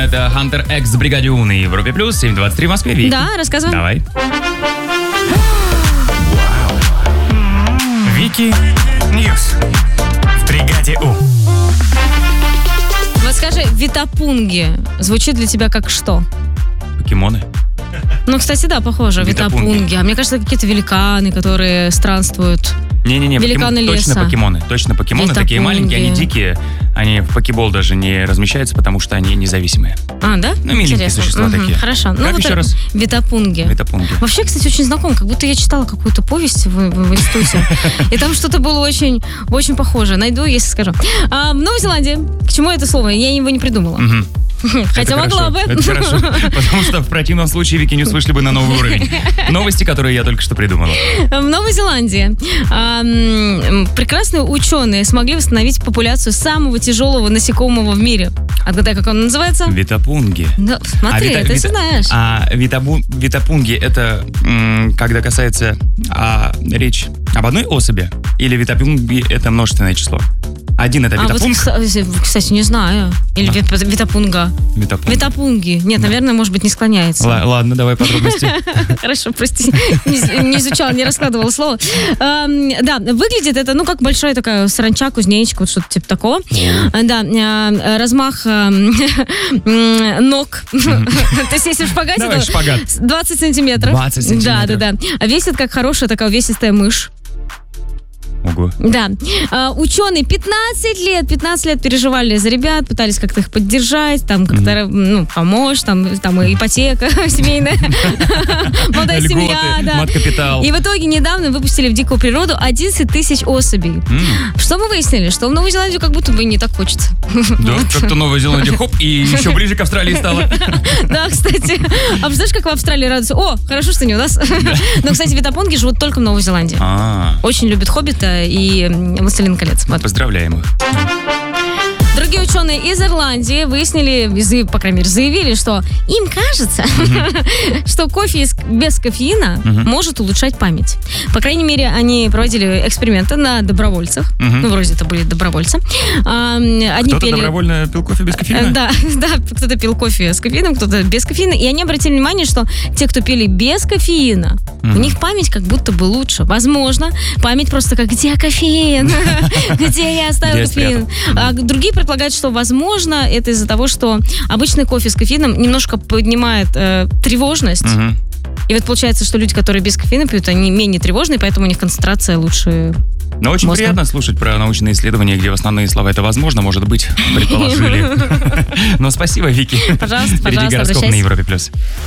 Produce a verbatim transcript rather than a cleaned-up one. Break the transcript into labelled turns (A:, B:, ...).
A: Это Hunter X в бригаде У на Европе Плюс, семь двадцать три в Москве. Вики.
B: Да, рассказывай.
A: Давай.
C: Вики Ньюс в бригаде У.
B: Вот скажи, витапунги звучит для тебя как что?
A: Покемоны.
B: Ну, кстати, да, похоже,
A: Витапунги.
B: витапунги. А мне кажется, это какие-то великаны, которые странствуют.
A: Не-не-не,
B: Великаны
A: покемон-
B: леса.
A: точно покемоны. Точно покемоны,
B: Витапунги.
A: такие маленькие, они дикие. Они в покебол даже не размещаются, потому что они независимые.
B: А, да?
A: Ну, миленькие
B: Интересно.
A: существа
B: Мгм,
A: такие.
B: Хорошо. Ну,
A: Как
B: вот
A: еще
B: это
A: раз?
B: Витапунги.
A: Витапунги.
B: Вообще, кстати, очень знаком, как будто я читала какую-то повесть в, в- в институте. И там что-то было очень, очень похоже. Найду, если скажу. А, в Новой Зеландии. К чему это слово? Я его не придумала.
A: Мгм.
B: Хотя
A: Это
B: могла
A: хорошо,
B: бы.
A: Это хорошо, потому что в противном случае Вики Ньюс вышли бы на новый уровень. Новости, которые я только что придумала.
B: В Новой Зеландии а, м, прекрасные ученые смогли восстановить популяцию самого тяжелого насекомого в мире. Отгадай, как он называется?
A: Витапунги.
B: Ну, смотри,
A: вита-
B: ты
A: вита-
B: знаешь.
A: А витабу- витапунги это м, когда касается а, речь об одной особи, или витапунги это множественное число? Один это
B: А вот,
A: витапунг.
B: кстати, кстати, не знаю. Или
A: А.
B: вит- витапунга.
A: Витапунг.
B: Витапунги. Нет, наверное, может быть, не склоняется.
A: Ла- Ладно, давай подробности.
B: Хорошо, прости, не, не изучала, не раскладывала слово. Эм, да, выглядит это, ну, как большая такая саранча, кузнечик, вот что-то типа такого. Э, Да, э, размах эм, м, ног. То есть, если в шпагате,
A: Давай
B: то
A: шпагат.
B: двадцать сантиметров.
A: двадцать сантиметров.
B: Да, да, да. А весит как хорошая такая увесистая мышь.
A: Ого.
B: Да. А, ученые пятнадцать лет, пятнадцать лет переживали за ребят, пытались как-то их поддержать, там как-то ну, помочь, там, там и ипотека семейная, молодая
A: Льготы,
B: семья, да.
A: мат-капитал.
B: И в итоге недавно выпустили в дикую природу одиннадцать тысяч особей.
A: М,
B: Что мы выяснили? Что в Новую Зеландию как будто бы не так хочется.
A: Да, как-то Новая Зеландия, хоп, и еще ближе к Австралии стала.
B: Да, кстати. А представляешь, как в Австралии радуются? О, хорошо, что не у нас. Но, кстати, витапунги живут только в Новой Зеландии.
A: А,
B: Очень любят «Хоббита» и м, «Властелин колец». Вот.
A: поздравляем их.
B: Другие ученые из Ирландии выяснили, заяв- по крайней мере, заявили, что им кажется, что кофе из- без кофеина может улучшать память. По крайней мере, они проводили эксперименты на добровольцах.
A: Мгм.
B: Ну, вроде это были добровольцы. А, м, Одни
A: Кто-то
B: пели...
A: добровольно пил кофе без
B: Э,
A: кофеина?
B: Да, да, кто-то пил кофе с кофеином, кто-то без кофеина. И они обратили внимание, что те, кто пили без кофеина, у
A: Мгм.
B: них память как будто бы лучше. Возможно, память просто как «где кофеин?» Где я оставил
A: Где я
B: кофеин?
A: спрятал?
B: А другие предполагают, что, возможно, это из-за того, что обычный кофе с кофеином немножко поднимает э, тревожность.
A: Мгм.
B: И вот получается, что люди, которые без кофеина пьют, они менее тревожные, поэтому у них концентрация лучше.
A: Но очень
B: Мозга.
A: приятно слушать про научные исследования, где в основные слова это возможно, может быть, предположили. Но спасибо, Вики.
B: Пожалуйста,
A: Впереди
B: пожалуйста,
A: гороскоп на
B: обращайся.
A: Европе+. плюс.